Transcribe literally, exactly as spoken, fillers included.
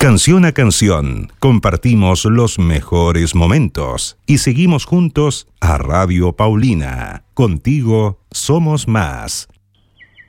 Canción a canción, compartimos los mejores momentos y seguimos juntos a Radio Paulina. Contigo somos más.